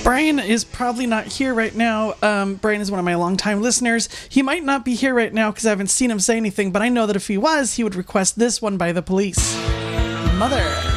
Brian is probably not here right now. Brian is one of my longtime listeners. He might not be here right now because I haven't seen him say anything, but I know that if he was, he would request this one by The Police. Mother.